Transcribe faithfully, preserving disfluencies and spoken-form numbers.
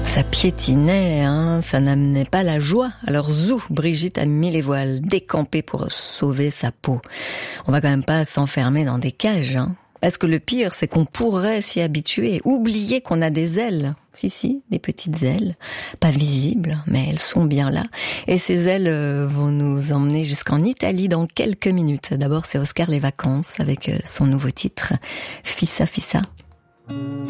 Ça piétinait, hein, ça n'amenait pas la joie. Alors zou, Brigitte a mis les voiles, décampée pour sauver sa peau. On va quand même pas s'enfermer dans des cages, hein. Parce que le pire, c'est qu'on pourrait s'y habituer, oublier qu'on a des ailes. Si, si, des petites ailes, pas visibles, mais elles sont bien là. Et ces ailes vont nous emmener jusqu'en Italie dans quelques minutes. D'abord, c'est Oscar les vacances avec son nouveau titre, Fissa Fissa.